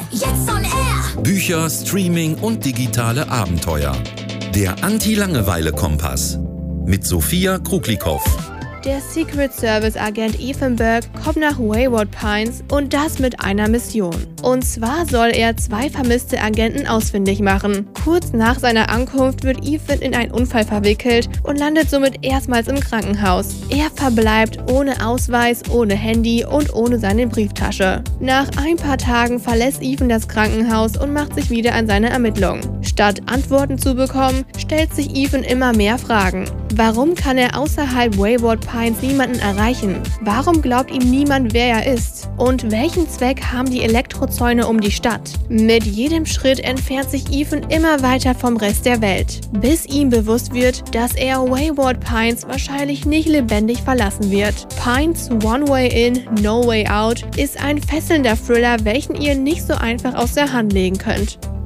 Jetzt on air! Bücher, Streaming und digitale Abenteuer. Der Anti-Langeweile-Kompass mit Sophia Kruglikoff. Der Secret Service Agent Ethan Burke kommt nach Wayward Pines und das mit einer Mission. Und zwar soll er 2 vermisste Agenten ausfindig machen. Kurz nach seiner Ankunft wird Ethan in einen Unfall verwickelt und landet somit erstmals im Krankenhaus. Er verbleibt ohne Ausweis, ohne Handy und ohne seine Brieftasche. Nach ein paar Tagen verlässt Ethan das Krankenhaus und macht sich wieder an seine Ermittlungen. Statt Antworten zu bekommen, stellt sich Ethan immer mehr Fragen. Warum kann er außerhalb Wayward Pines niemanden erreichen? Warum glaubt ihm niemand, wer er ist? Und welchen Zweck haben die Elektrozäune um die Stadt? Mit jedem Schritt entfernt sich Ethan immer weiter vom Rest der Welt, bis ihm bewusst wird, dass er Wayward Pines wahrscheinlich nicht lebendig verlassen wird. Pines One Way In, No Way Out ist ein fesselnder Thriller, welchen ihr nicht so einfach aus der Hand legen könnt.